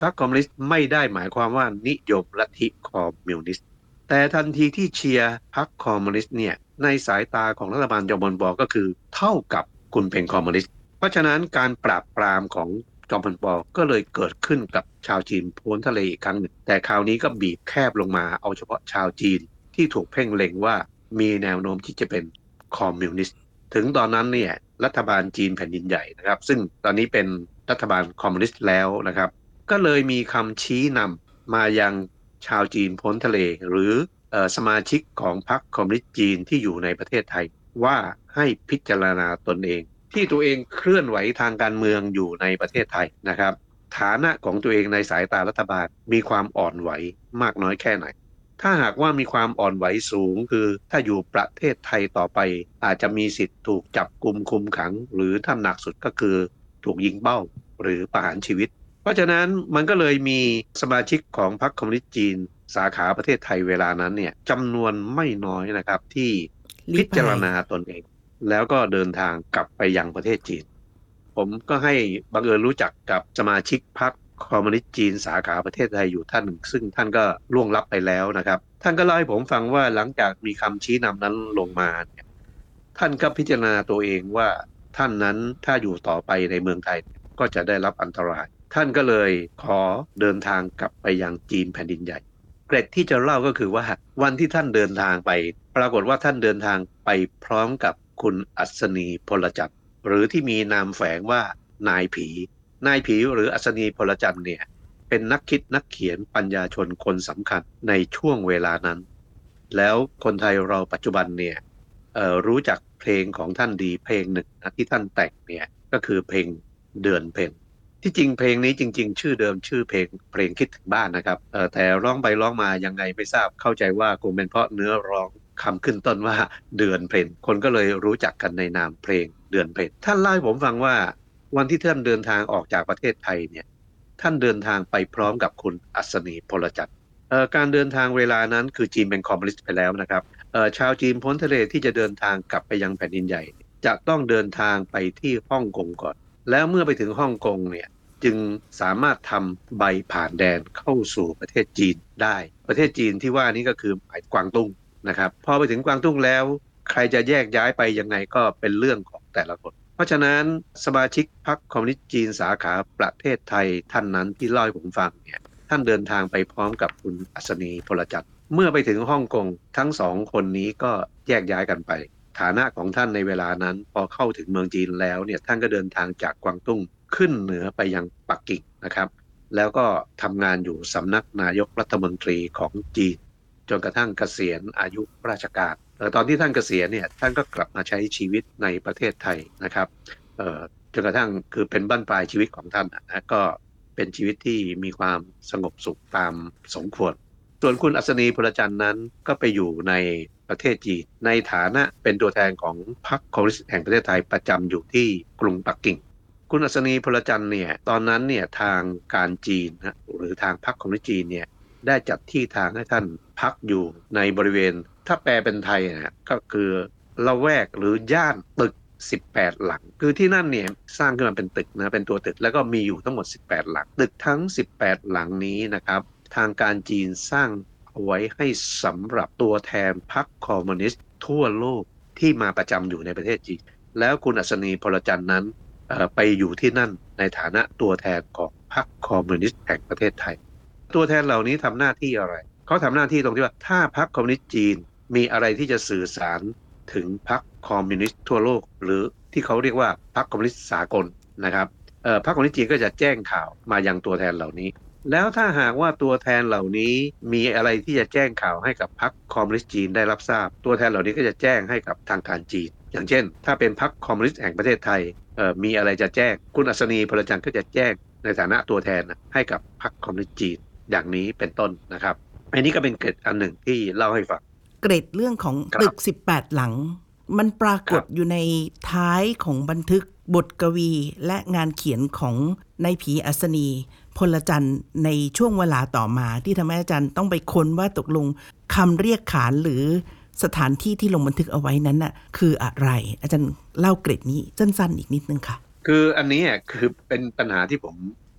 พรรคคอมมิวนิสต์ไม่ได้หมายความว่านิยมลัทธิคอมมิวนิสต์แต่ทันทีที่เชียร์พรรคคอมมิวนิสต์เนี่ยในสายตาของรัฐบาลจอมพลปก็คือเท่ากับคุณเป็นคอมมิวนิสต์เพราะฉะนั้นการปราบปรามของจอมพลปก็เลยเกิดขึ้นกับชาวจีนพ้นทะเลอีกครั้งหนึ่งแต่คราวนี้ก็บีบแคบลงมาเอาเฉพาะชาวจีนที่ถูกเพ่งเล็งว่ามีแนวโน้มที่จะเป็นคอมมิวนิสต์ถึงตอนนั้นเนี่ยรัฐบาลจีนแผ่นดินใหญ่นะครับซึ่งตอนนี้เป็นรัฐบาลคอมมิวนิสต์แล้วนะครับ ก็เลยมีคำชี้นำมายังชาวจีนพ้นทะเลหรือสมาชิกของพรรคคอมมิวนิสต์จีนที่อยู่ในประเทศไทยว่าให้พิจารณาตนเองที่ตัวเองเคลื่อนไหวทางการเมืองอยู่ในประเทศไทยนะครับฐานะของตัวเองในสายตารัฐบาลมีความอ่อนไหวมากน้อยแค่ไหนถ้าหากว่ามีความอ่อนไหวสูงคือถ้าอยู่ประเทศไทยต่อไปอาจจะมีสิทธิ์ถูกจับกุมคุมขังหรือถ้าหนักสุดก็คือถูกยิงเป้าหรือประหารชีวิต เพราะฉะนั้นมันก็เลยมีสมาชิกของพรรคคอมมิวนิสต์จีนสาขาประเทศไทยเวลานั้นเนี่ยจำนวนไม่น้อยนะครับที่พิลี้ภัยจารณาตนเองแล้วก็เดินทางกลับไปยังประเทศจีนผมก็ให้บังเอิญรู้จักกับสมาชิกพรรคคอมมิวนิสต์จีนสาขาประเทศไทยอยู่ท่านหนึ่งซึ่งท่านก็ล่วงลับไปแล้วนะครับท่านก็เล่าให้ผมฟังว่าหลังจากมีคำชี้นำนั้นลงมาเนี่ยท่านก็พิจารณาตัวเองว่าท่านนั้นถ้าอยู่ต่อไปในเมืองไทยก็จะได้รับอันตราย ท่านก็เลยขอเดินทางกลับไปยังจีนแผ่นดินใหญ่เกร็ดที่จะเล่าก็คือว่าวันที่ท่านเดินทางไปปรากฏว่าท่านเดินทางไปพร้อมกับคุณอัศนีพลจันทร์หรือที่มีนามแฝงว่านายผีนายผีหรืออัศนีพลจันทร์เนี่ยเป็นนักคิดนักเขียนปัญญาชนคนสำคัญในช่วงเวลานั้นแล้วคนไทยเราปัจจุบันเนี่ยรู้จักเพลงของท่านดีเพลงหนึ่งนะที่ท่านแต่งเนี่ยก็คือเพลงเดือนเพ็ญ ที่จริงเพลงนี้จริงๆชื่อเดิมชื่อเพลงคิดถึงบ้านนะครับแต่ร้องไปร้องมายังไงไม่ทราบเข้าใจว่าคงเป็นเพราะเนื้อร้องคำขึ้นต้นว่าเดือนเพ็ญคนก็เลยรู้จักกันในนามเพลงเดือนเพ็ญท่านเล่าให้ผมฟังว่าวันที่ท่านเดินทางออกจากประเทศไทยเนี่ยท่านเดินทางไปพร้อมกับคุณอัศนีพลจันทร์การเดินทางเวลานั้นคือจีนเป็นคอมมิวนิสต์ไปแล้วนะครับชาวจีนพ้นทะเลที่จะเดินทางกลับไปยังแผ่นดินใหญ่จะต้องเดินทางไปที่ฮ่องกงก่อนแล้วเมื่อไปถึงฮ่องกงเนี่ย จึงสามารถทำใบผ่านแดนเข้าสู่ประเทศจีนได้ประเทศจีนที่ว่านี้ก็คือหมายกวางตุ้งนะครับพอไปถึงกวางตุ้งแล้วใครจะแยกย้ายไปยังไงก็เป็นเรื่องของแต่ละคนเพราะฉะนั้นสมาชิกพรรคคอมมิวนิสต์จีนสาขาประเทศไทยท่านนั้นที่เล่าให้ผมฟังเนี่ยท่านเดินทางไปพร้อมกับคุณอัศนีพลจันทร์เมื่อไปถึงฮ่องกงทั้งสองคนนี้ก็แยกย้ายกันไปฐานะของท่านในเวลานั้นพอเข้าถึงเมืองจีนแล้วเนี่ยท่านก็เดินทางจากกวางตุ้ง ขึ้นเหนือไปยังปักกิ่งนะครับแล้วก็ทำงานอยู่สำนักนายกรัฐมนตรีของจีนจนกระทั่งเกษียณอายุราชการตอนที่ท่านเกษียณเนี่ยท่านก็กลับมาใช้ชีวิตในประเทศไทยนะครับจนกระทั่งคือเป็นบั้นปลายชีวิตของท่านนะก็เป็นชีวิตที่มีความสงบสุขตามสมควรส่วนคุณอัศนีพลจันทร์นั้นก็ไปอยู่ในประเทศจีนในฐานะเป็นตัวแทนของพรรคคอมมิวนิสต์แห่งประเทศไทยประจำอยู่ที่กรุงปักกิ่ง คุณอัศนีพลจันทร์เนี่ยตอนนั้นเนี่ยทางการจีนนะหรือทางพรรคคอมมิวนิสต์จีนเนี่ยได้จัดที่ทางให้ท่านพักอยู่ในบริเวณถ้าแปลเป็นไทยนะก็คือละแวกหรือย่านตึก18หลังคือที่นั่นเนี่ยสร้างขึ้นมาเป็นตึกนะเป็นตัวตึกแล้วก็มีอยู่ทั้งหมด18หลังตึกทั้ง18หลังนี้นะครับทางการจีนสร้างเอาไว้ให้สำหรับตัวแทนพรรคคอมมิวนิสต์ทั่วโลกที่มาประจำอยู่ในประเทศจีนแล้วคุณอัศนีพลจันทร์นั้น ไปอยู่ที่นั่นในฐานะตัวแทนของพรรคคอมมิวนิสต์แห่งประเทศไทยตัวแทนเหล่านี้ทำหน้าที่อะไรเขาทำหน้าที่ตรงที่ว่าถ้าพรรคคอมมิวนิสต์จีนมีอะไรที่จะสื่อสารถึงพรรคคอมมิวนิสต์ทั่วโลกหรือที่เขาเรียกว่าพรรคคอมมิวนิสต์สากลนะครับพรรคคอมมิวนิสต์จีนก็จะแจ้งข่าวมายังตัวแทนเหล่านี้แล้วถ้าหากว่าตัวแทนเหล่านี้มีอะไรที่จะแจ้งข่าวให้กับพรรคคอมมิวนิสต์จีนได้รับทราบตัวแทนเหล่านี้ก็จะแจ้งให้กับทางการจีนอย่างเช่นถ้าเป็นพรรคคอมมิวนิสต์แห่งประเทศไทยมีอะไรจะแจ้งคุณอัศนีพลจันทร์ก็จะแจ้งในฐานะตัวแทนให้กับพรรคคอมมิวนิสต์จีนอย่างนี้เป็นต้นนะครับอันนี้ก็เป็นเกร็ดอันหนึ่งที่เล่าให้ฟังเกรดเรื่องของตึก18หลังมันปรากฏอยู่ในท้ายของบันทึกบทกวีและงานเขียนของนายผีอัศนีพลจันทร์ในช่วงเวลาต่อมาที่ทำให้อาจารย์ต้องไปค้นว่าตกลงคำเรียกขานหรือสถานที่ที่ลงบันทึกเอาไว้นั้นน่ะคืออะไรอาจารย์เล่าเกรดนี้สั้นๆอีกนิดนึงค่ะคืออันนี้คือเป็นปัญหาที่ผม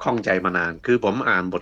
ข้องใจมานานคือผมอ่านบท